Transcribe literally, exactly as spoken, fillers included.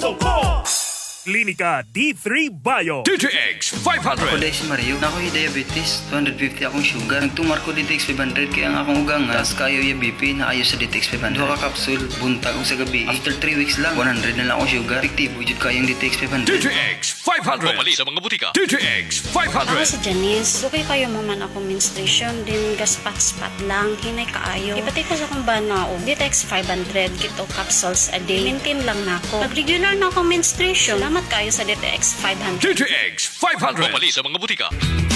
Klinika D three Bio. D T X five Ako hundred. dahil si Mario, na ako'y diabetes, two fifty akong sugar. Nagtumar ko D T X five hundred kaya ang akong ugang nga, tas kayo yung B P na ayos sa D T X five hundred. Duha ka kapsul, buntag ko sa gabi. After three weeks lang, one hundred na lang akong sugar. Efektibo jud kayong D T X five hundred. D T X five hundred. Pumali sa mga butika. D T X five Ako hundred. si Janice. Dugay kayo mo man ako menstruation, din gaspat-spat lang, hinay kaayo. Ipatay ko sa kong banao, D T X five hundred, kito capsules a day. Maintain lang na ako. Pag regular na ako menstruation, salamat kayo sa D T X five hundred. D T X five hundred. Pumali sa mga butika.